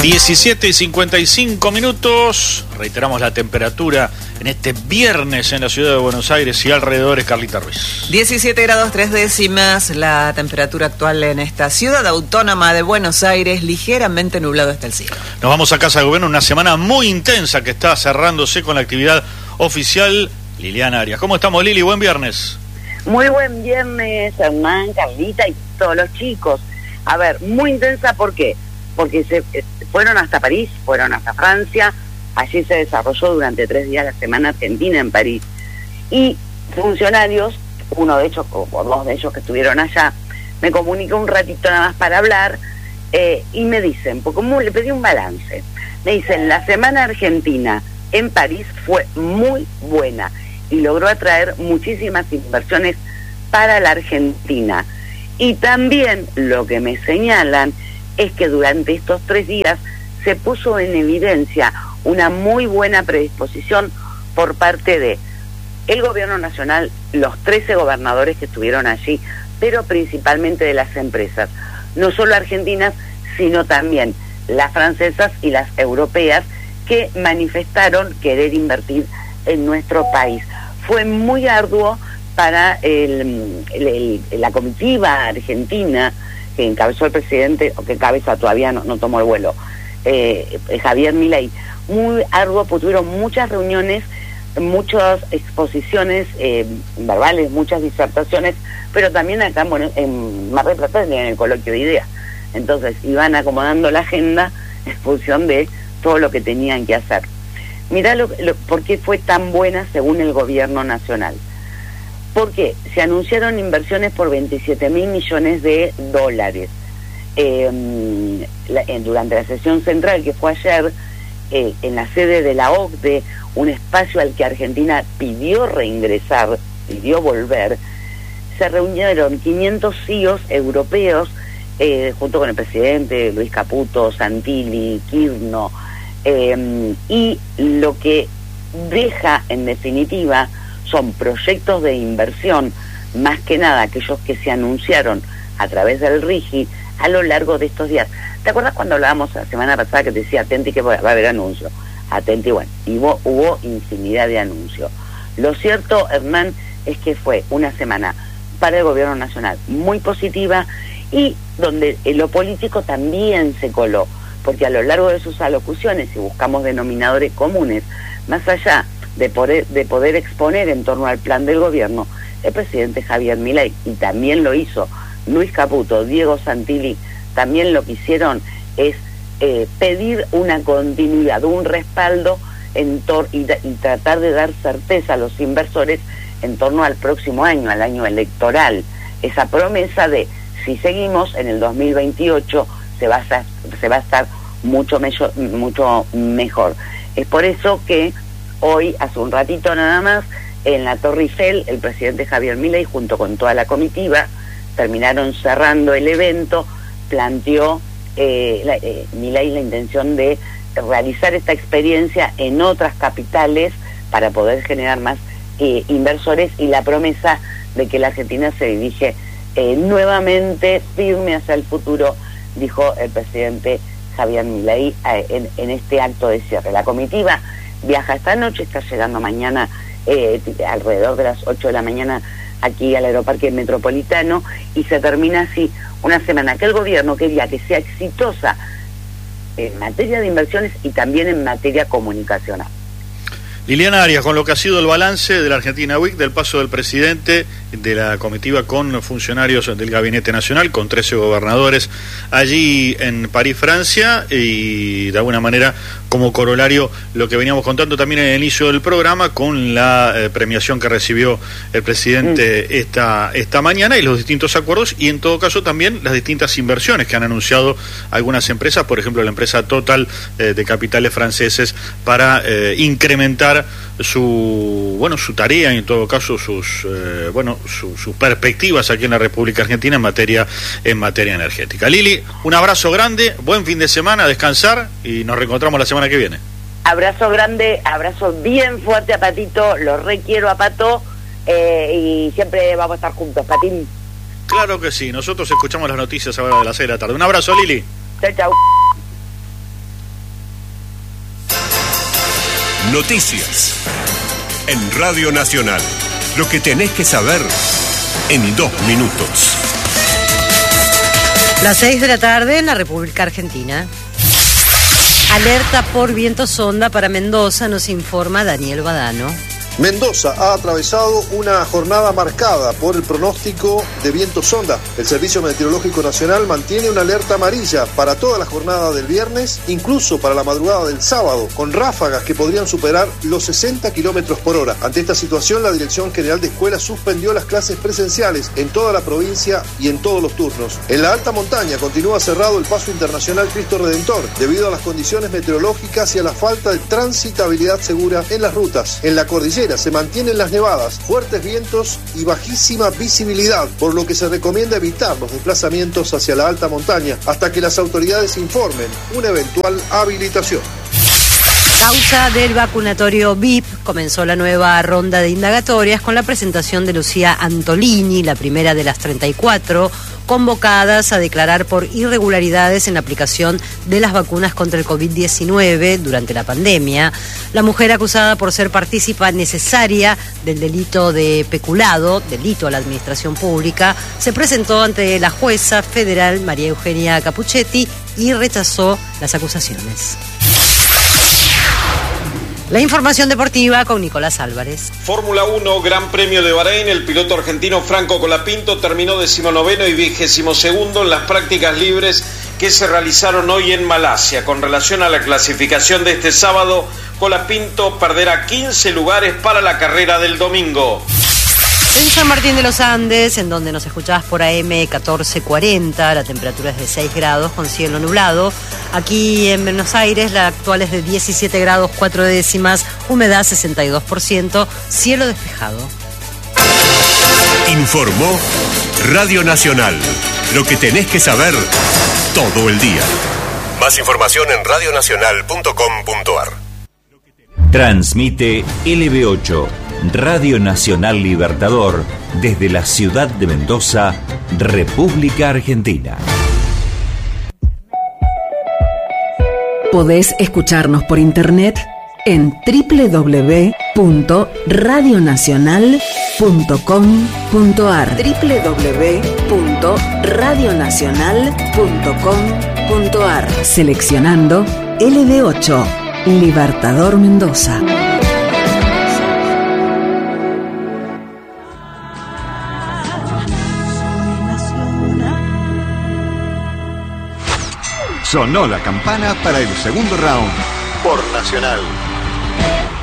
17:55. Reiteramos la temperatura en este viernes en la ciudad de Buenos Aires y alrededores. Carlita Ruiz. 17 grados 3 décimas la temperatura actual en esta ciudad autónoma de Buenos Aires, ligeramente nublado está el cielo. Nos vamos a Casa de Gobierno, una semana muy intensa que está cerrándose con la actividad oficial. Liliana Arias. ¿Cómo estamos, Lili? Buen viernes. Muy buen viernes, Hernán, Carlita y todos los chicos. A ver, muy intensa, ¿por qué? Porque se fueron hasta París, fueron hasta Francia, allí se desarrolló durante 3 días la Semana Argentina en París. Y funcionarios, uno de ellos, o 2 de ellos que estuvieron allá, me comunicó un ratito nada más para hablar, y me dicen, porque como le pedí un balance, me dicen, la Semana Argentina en París fue muy buena y logró atraer muchísimas inversiones para la Argentina. Y también lo que me señalan es que durante estos 3 días se puso en evidencia una muy buena predisposición por parte de el gobierno nacional, los 13 gobernadores que estuvieron allí, pero principalmente de las empresas, no solo argentinas, sino también las francesas y las europeas, que manifestaron querer invertir en nuestro país. Fue muy arduo para la comitiva argentina que encabezó el presidente, o que encabeza, todavía no tomó el vuelo, Javier Milei. Muy arduo, porque tuvieron muchas reuniones, muchas exposiciones verbales, muchas disertaciones, pero también acá en Mar del Plata en el coloquio de ideas. Entonces iban acomodando la agenda en función de todo lo que tenían que hacer. Mirá por qué fue tan buena según el gobierno nacional. Porque se anunciaron inversiones por 27.000 millones de dólares. Durante la sesión central que fue ayer, en la sede de la OCDE, un espacio al que Argentina pidió reingresar, pidió volver, se reunieron 500 CEOs europeos, junto con el presidente Luis Caputo, Santilli, Kirchner, y lo que deja en definitiva son proyectos de inversión, más que nada aquellos que se anunciaron a través del RIGI a lo largo de estos días. ¿Te acuerdas cuando hablábamos la semana pasada que te decía atenti que va a haber anuncios? Atenti, bueno, y hubo infinidad de anuncios. Lo cierto, Hernán, es que fue una semana para el gobierno nacional muy positiva, y donde lo político también se coló, porque a lo largo de sus alocuciones, si buscamos denominadores comunes, más allá de poder exponer en torno al plan del gobierno, el presidente Javier Milei, y también lo hizo Luis Caputo, Diego Santilli, también lo que hicieron es pedir una continuidad, un respaldo y tratar de dar certeza a los inversores en torno al próximo año, al año electoral. Esa promesa de, si seguimos en el 2028, se va a estar mucho mejor. Es por eso que hoy, hace un ratito nada más, en la Torre Eiffel, el presidente Javier Milei, junto con toda la comitiva, terminaron cerrando el evento. Planteó Milei la intención de realizar esta experiencia en otras capitales para poder generar más inversores, y la promesa de que la Argentina se dirige nuevamente firme hacia el futuro, dijo el presidente Javier Milei en este acto de cierre. La comitiva viaja esta noche, está llegando mañana alrededor de las 8 de la mañana aquí al Aeroparque Metropolitano, y se termina así una semana que el gobierno quería que sea exitosa en materia de inversiones y también en materia comunicacional. Liliana Arias, con lo que ha sido el balance de la Argentina Week, del paso del presidente, de la comitiva con funcionarios del Gabinete Nacional, con 13 gobernadores allí en París, Francia, y de alguna manera como corolario lo que veníamos contando también en el inicio del programa, con la premiación que recibió el presidente esta mañana, y los distintos acuerdos, y en todo caso también las distintas inversiones que han anunciado algunas empresas, por ejemplo la empresa Total de capitales franceses, para incrementar su tarea, y en todo caso sus perspectivas aquí en la República Argentina en materia energética. Lili, un abrazo grande, buen fin de semana, descansar, y nos reencontramos la semana que viene. Abrazo grande, abrazo bien fuerte a Patito, lo requiero a Pato, y siempre vamos a estar juntos, Patín. Claro que sí, nosotros escuchamos las noticias ahora de las 6 de la tarde. Un abrazo, Lili. Chau, chau. Noticias. En Radio Nacional. Lo que tenés que saber en 2 minutos. Las 6 de la tarde en la República Argentina. Alerta por viento sonda para Mendoza, nos informa Daniel Badano. Mendoza ha atravesado una jornada marcada por el pronóstico de viento sonda. El Servicio Meteorológico Nacional mantiene una alerta amarilla para toda la jornada del viernes, incluso para la madrugada del sábado, con ráfagas que podrían superar los 60 kilómetros por hora. Ante esta situación, la Dirección General de Escuelas suspendió las clases presenciales en toda la provincia y en todos los turnos. En la alta montaña continúa cerrado el paso internacional Cristo Redentor, debido a las condiciones meteorológicas y a la falta de transitabilidad segura en las rutas. En la cordillera se mantienen las nevadas, fuertes vientos y bajísima visibilidad, por lo que se recomienda evitar los desplazamientos hacia la alta montaña hasta que las autoridades informen una eventual habilitación. Causa del vacunatorio VIP, comenzó la nueva ronda de indagatorias con la presentación de Lucía Antolini, la primera de las 34 convocadas a declarar por irregularidades en la aplicación de las vacunas contra el COVID-19 durante la pandemia. La mujer acusada por ser partícipa necesaria del delito de peculado, delito a la administración pública, se presentó ante la jueza federal María Eugenia Capuchetti y rechazó las acusaciones. La información deportiva con Nicolás Álvarez. Fórmula 1, Gran Premio de Bahrein. El piloto argentino Franco Colapinto terminó 19º y 22º en las prácticas libres que se realizaron hoy en Malasia. Con relación a la clasificación de este sábado, Colapinto perderá 15 lugares para la carrera del domingo. En San Martín de los Andes, en donde nos escuchabas por AM 1440, la temperatura es de 6 grados con cielo nublado. Aquí en Buenos Aires la actual es de 17 grados 4 décimas, humedad 62%, cielo despejado. Informó Radio Nacional. Lo que tenés que saber todo el día. Más información en radionacional.com.ar. Transmite LB8, Radio Nacional Libertador, desde la ciudad de Mendoza, República Argentina. Podés escucharnos por internet en www.radionacional.com.ar www.radionacional.com.ar Seleccionando LB8, Libertador Mendoza. Sonó la campana para el segundo round por Nacional.